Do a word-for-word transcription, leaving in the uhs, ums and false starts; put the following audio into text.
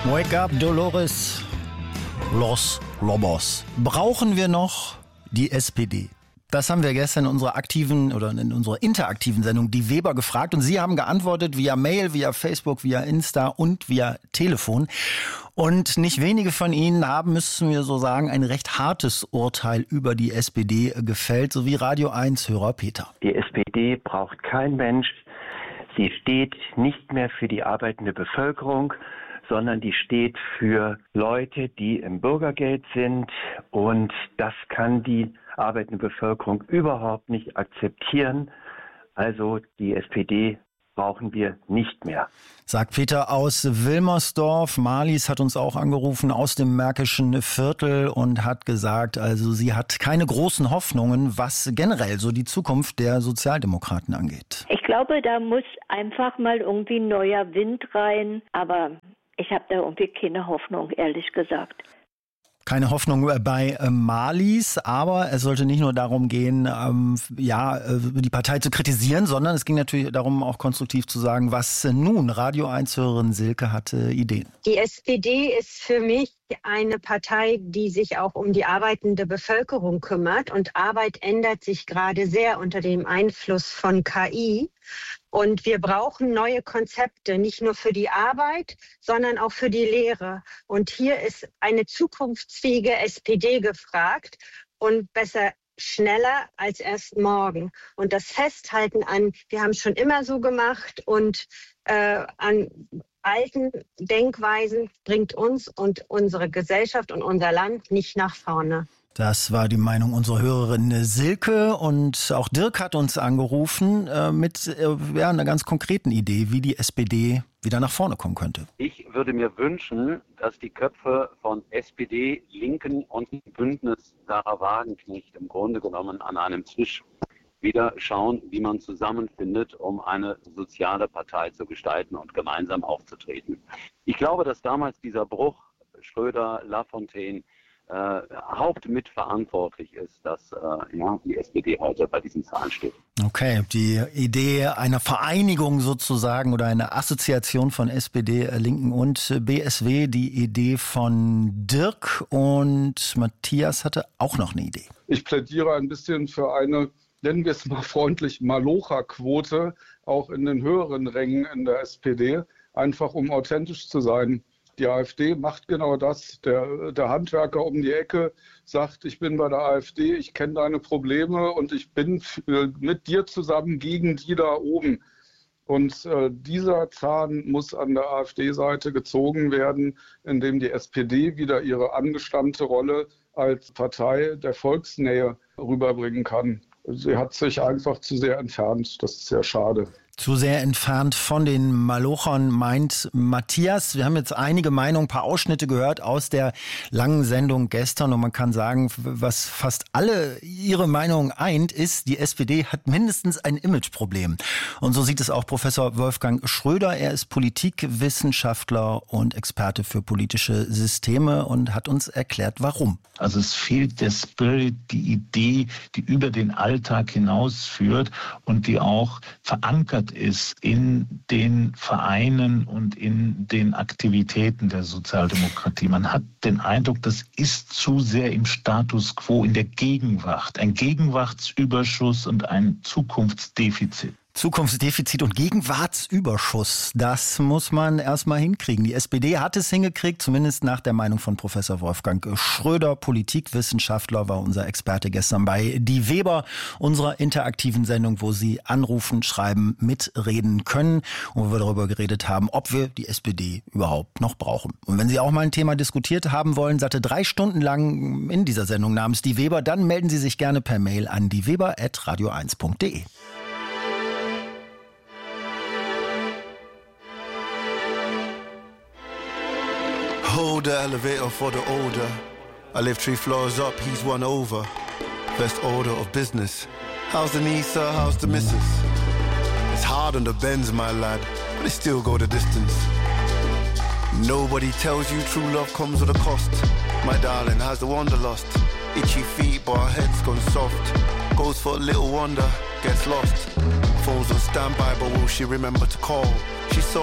Wake up, Dolores Los Lobos. Brauchen wir noch die S P D? Das haben wir gestern in unserer aktiven oder in unserer interaktiven Sendung Die Weber gefragt und Sie haben geantwortet via Mail, via Facebook, via Insta und via Telefon. Und nicht wenige von Ihnen haben, müssen wir so sagen, ein recht hartes Urteil über die S P D gefällt, so wie Radio eins Hörer Peter. Die S P D braucht kein Mensch. Sie steht nicht mehr für die arbeitende Bevölkerung, sondern die steht für Leute, die im Bürgergeld sind, und das kann die arbeitende Bevölkerung überhaupt nicht akzeptieren. Also die S P D brauchen wir nicht mehr. Sagt Peter aus Wilmersdorf. Marlies hat uns auch angerufen aus dem Märkischen Viertel und hat gesagt, also sie hat keine großen Hoffnungen, was generell so die Zukunft der Sozialdemokraten angeht. Ich glaube, da muss einfach mal irgendwie neuer Wind rein, aber ich habe da irgendwie keine Hoffnung, ehrlich gesagt. Keine Hoffnung bei Marlies, aber es sollte nicht nur darum gehen, ähm, ja, die Partei zu kritisieren, sondern es ging natürlich darum, auch konstruktiv zu sagen, was nun. Radio eins-Hörerin Silke hatte Ideen. Die S P D ist für mich eine Partei, die sich auch um die arbeitende Bevölkerung kümmert. Und Arbeit ändert sich gerade sehr unter dem Einfluss von K I. Und wir brauchen neue Konzepte, nicht nur für die Arbeit, sondern auch für die Lehre. Und hier ist eine zukunftsfähige S P D gefragt und besser schneller als erst morgen. Und das Festhalten an, wir haben es schon immer so gemacht, und äh, an alten Denkweisen bringt uns und unsere Gesellschaft und unser Land nicht nach vorne. Das war die Meinung unserer Hörerin Silke, und auch Dirk hat uns angerufen äh, mit äh, ja, einer ganz konkreten Idee, wie die S P D wieder nach vorne kommen könnte. Ich würde mir wünschen, dass die Köpfe von S P D, Linken und Bündnis Sarah Wagenknecht im Grunde genommen an einem Tisch wieder schauen, wie man zusammenfindet, um eine soziale Partei zu gestalten und gemeinsam aufzutreten. Ich glaube, dass damals dieser Bruch Schröder, Lafontaine Äh, hauptmitverantwortlich ist, dass äh, ja, die S P D heute bei diesen Zahlen steht. Okay, die Idee einer Vereinigung sozusagen oder einer Assoziation von S P D, Linken und B S W, die Idee von Dirk, und Matthias hatte auch noch eine Idee. Ich plädiere ein bisschen für eine, nennen wir es mal freundlich, Malocha-Quote, auch in den höheren Rängen in der S P D, einfach um authentisch zu sein. Die AfD macht genau das. Der, der Handwerker um die Ecke sagt, ich bin bei der AfD, ich kenne deine Probleme und ich bin mit dir zusammen gegen die da oben. Und äh, dieser Zahn muss an der AfD-Seite gezogen werden, indem die S P D wieder ihre angestammte Rolle als Partei der Volksnähe rüberbringen kann. Sie hat sich einfach zu sehr entfernt. Das ist sehr schade. Zu sehr entfernt von den Malochern, meint Matthias. Wir haben jetzt einige Meinungen, ein paar Ausschnitte gehört aus der langen Sendung gestern, und man kann sagen, was fast alle ihre Meinung eint, ist, die S P D hat mindestens ein Imageproblem. Und so sieht es auch Professor Wolfgang Schröder. Er ist Politikwissenschaftler und Experte für politische Systeme und hat uns erklärt, warum. Also es fehlt der Spirit, die Idee, die über den Alltag hinausführt und die auch verankert ist in den Vereinen und in den Aktivitäten der Sozialdemokratie. Man hat den Eindruck, das ist zu sehr im Status quo, in der Gegenwart. Ein Gegenwartsüberschuss und ein Zukunftsdefizit. Zukunftsdefizit und Gegenwartsüberschuss, das muss man erstmal hinkriegen. Die S P D hat es hingekriegt, zumindest nach der Meinung von Professor Wolfgang Schröder. Politikwissenschaftler, war unser Experte gestern bei Die Weber, unserer interaktiven Sendung, wo Sie anrufen, schreiben, mitreden können, und wo wir darüber geredet haben, ob wir die S P D überhaupt noch brauchen. Und wenn Sie auch mal ein Thema diskutiert haben wollen, satte drei Stunden lang in dieser Sendung namens Die Weber, dann melden Sie sich gerne per Mail an dieweber at radio eins punkt de. Hold the elevator for the older. I live three floors up, he's one over. Best order of business. How's the niece, sir? How's the missus? It's hard on the Benz, my lad, but they still go the distance. Nobody tells you true love comes with a cost. My darling, has the wanderlust? Itchy feet, but her head's gone soft. Goes for a little wonder, gets lost. Phone's on standby, but will she remember to call? She's so